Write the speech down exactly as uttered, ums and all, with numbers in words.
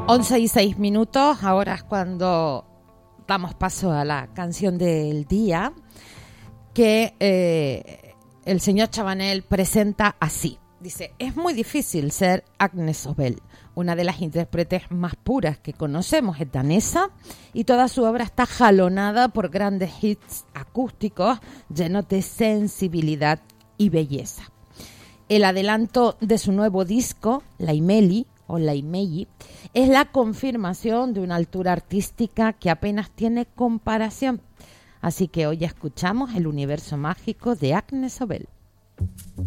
once y seis minutos, ahora es cuando damos paso a la canción del día, que eh, el señor Chabanel presenta así. Dice, es muy difícil ser Agnes Obel, una de las intérpretes más puras que conocemos, es danesa, y toda su obra está jalonada por grandes hits acústicos llenos de sensibilidad y belleza. El adelanto de su nuevo disco, Laimeli, o Laimeli, es la confirmación de una altura artística que apenas tiene comparación. Así que hoy escuchamos el universo mágico de Agnes Obel.